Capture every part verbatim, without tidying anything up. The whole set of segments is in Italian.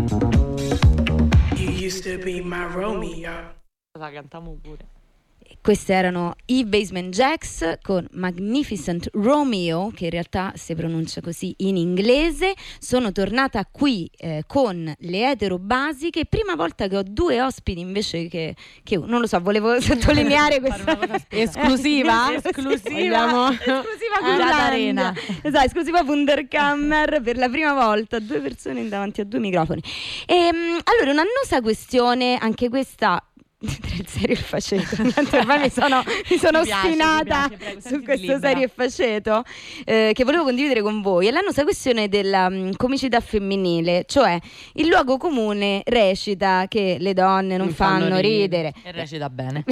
You used to be my Romeo. La cantiamo pure. Questi erano i Basement Jaxx con Magnificent Romeo, che in realtà si pronuncia così in inglese. Sono tornata qui eh, con le etero basiche, prima volta che ho due ospiti invece che, che non lo so, volevo sottolineare questa esclusiva esclusiva esclusiva Arena. Esatto, esclusiva Wunderkammer, per la prima volta due persone davanti a due microfoni. E, allora, un'annosa questione, anche questa tra il serio e il faceto. Ormai mi sono, mi sono Mi piace, ostinata mi piace, prego, su sentiti questo libera. serio e faceto eh, che volevo condividere con voi. È l'annosa questione della um, comicità femminile, cioè il luogo comune recita che le donne non, Non fanno, fanno ridere. E recita bene.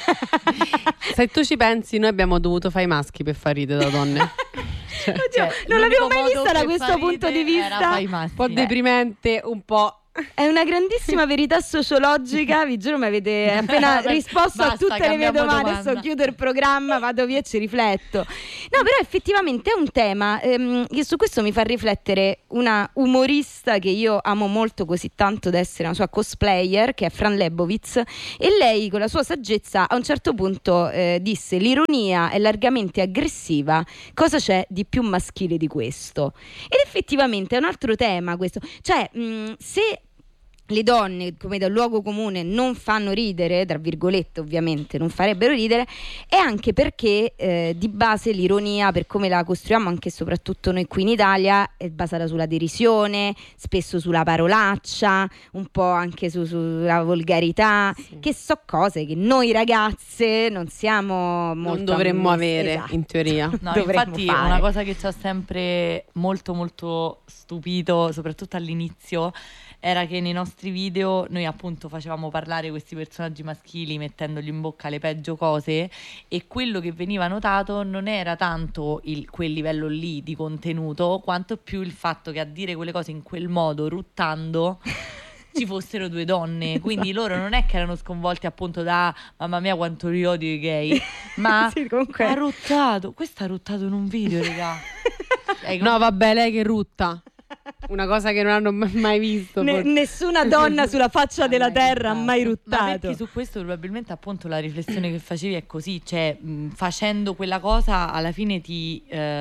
Se tu ci pensi, noi abbiamo dovuto fare i maschi per far ridere da donne. Oddio, Cioè, non l'avevo l'unico mai modo vista da per questo far punto di ridere era vista. fai i maschi. Un po' deprimente, un po'. È una grandissima verità sociologica, vi giuro mi avete appena Vabbè, risposto a basta, tutte le mie cambiamo domande. domanda. Adesso chiudo il programma, vado via e ci rifletto. No, però effettivamente è un tema ehm, che su questo mi fa riflettere una umorista che io amo molto, così tanto da essere una sua cosplayer, che è Fran Lebowitz, e lei con la sua saggezza a un certo punto eh, disse: l'ironia è largamente aggressiva, cosa c'è di più maschile di questo? Ed effettivamente è un altro tema questo, cioè mh, se le donne, come da luogo comune, non fanno ridere, tra virgolette ovviamente, non farebbero ridere, è anche perché eh, di base l'ironia, per come la costruiamo anche e soprattutto noi qui in Italia, è basata sulla derisione, spesso sulla parolaccia, un po' anche su, sulla volgarità, Sì. che so cose che noi ragazze non siamo molto Non dovremmo ammesse- avere, esatto. in teoria. No, Dovremmo infatti fare. una cosa che ci ha sempre molto molto stupito, soprattutto all'inizio, era che nei nostri video noi appunto facevamo parlare questi personaggi maschili mettendogli in bocca le peggio cose, e quello che veniva notato non era tanto il, quel livello lì di contenuto, quanto più il fatto che a dire quelle cose in quel modo, ruttando, ci fossero due donne. Quindi loro non è che erano sconvolti appunto da mamma mia quanto li odio i gay, ma Sì, comunque. ha ruttato, questo ha ruttato in un video, raga. Cioè, No, vabbè, lei che rutta. Una cosa che non hanno m- mai visto. Ne- forse. nessuna donna sulla faccia Ha della mai terra ha ruttato. mai Ma ruttato. perché su questo probabilmente appunto la riflessione che facevi è così, cioè mh, facendo quella cosa alla fine ti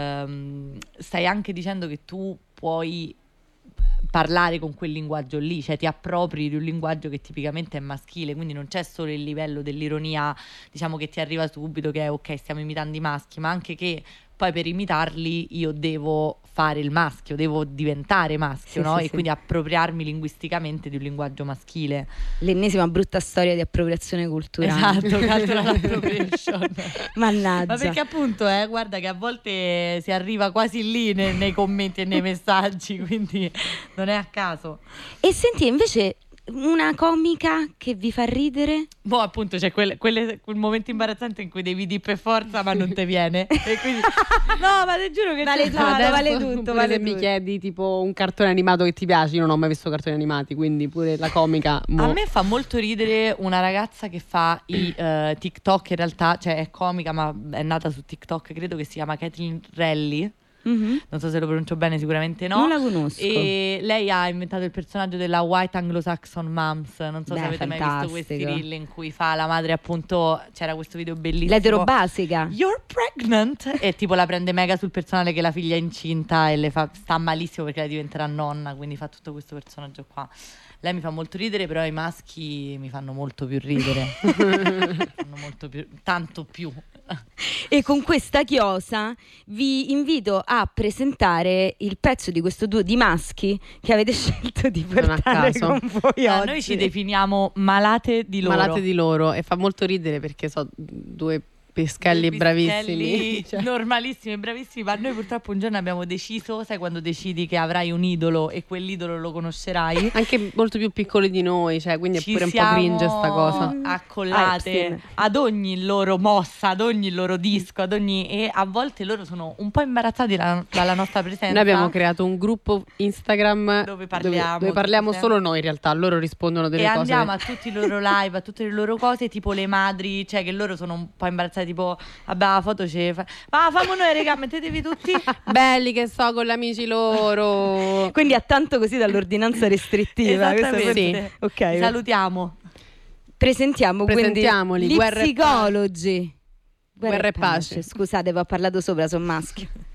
ehm, stai anche dicendo che tu puoi parlare con quel linguaggio lì, cioè ti appropri di un linguaggio che tipicamente è maschile, quindi non c'è solo il livello dell'ironia, diciamo, che ti arriva subito, che è ok, stiamo imitando i maschi, ma anche che poi per imitarli io devo fare il maschio, devo diventare maschio, Sì, no? sì, e sì. quindi appropriarmi linguisticamente di un linguaggio maschile. L'ennesima brutta storia di appropriazione culturale. Esatto, cultural appropriation. Mannaggia. Ma perché appunto, eh, guarda che a volte si arriva quasi lì nei, nei commenti e nei messaggi, quindi non è a caso. E senti, invece, una comica che vi fa ridere? Boh, appunto c'è quel, quelle- quel momento imbarazzante in cui devi dire per forza ma non te viene. E quindi no, ma ti giuro che Vale c'è- tutto, No, adesso vale tutto, pure vale se mi tutto. chiedi tipo un cartone animato che ti piace, io non ho mai visto cartoni animati, quindi pure la comica. mo. A me fa molto ridere una ragazza che fa i eh, TikTok, in realtà, cioè è comica ma è nata su TikTok, credo che si chiama Kathleen Rally, Mhm. non so se lo pronuncio bene, sicuramente no. Non la conosco. E lei ha inventato il personaggio della White Anglo-Saxon Moms. Non so Beh, se avete mai visto questi fantastico. reel in cui fa la madre, appunto, c'era questo video bellissimo. L'etero basica. You're pregnant? E tipo la prende mega sul personale che la figlia è incinta e le fa, sta malissimo perché lei diventerà nonna, quindi fa tutto questo personaggio qua. Lei mi fa molto ridere, però i maschi mi fanno molto più ridere. Mi fanno molto più, tanto più. E con questa chiosa vi invito a presentare il pezzo di questo duo di maschi che avete scelto di Non a portare caso. con voi Ah, oggi. noi ci definiamo malate di loro. Malate di loro, e fa molto ridere perché so due pescelli Due bravissimi. pischelli Cioè, normalissimi, bravissimi. Ma noi purtroppo un giorno abbiamo deciso, sai quando decidi che avrai un idolo e quell'idolo lo conoscerai? anche molto più piccoli di noi, cioè, quindi Ci è pure un po' siamo cringe sta cosa. accollate Epstein. ad ogni loro mossa, ad ogni loro disco, ad ogni, e a volte loro sono un po' imbarazzati la- dalla nostra presenza. Noi abbiamo creato un gruppo Instagram Dove parliamo dove parliamo tutti solo noi in realtà, loro rispondono delle e cose. andiamo a tutti i loro live, a tutte le loro cose, tipo le madri, cioè che loro sono un po' imbarazzate tipo vabbè la foto ce fa ma famo noi raga, mettetevi tutti belli che so con gli amici loro. Quindi ha tanto così dall'ordinanza restrittiva. Esattamente. Questo- Sì. Ok. Ci salutiamo. Presentiamo Presentiamoli, quindi gli Guerra e psicologi. Guerra e pace. Scusate, vi ho parlato sopra, sono maschio.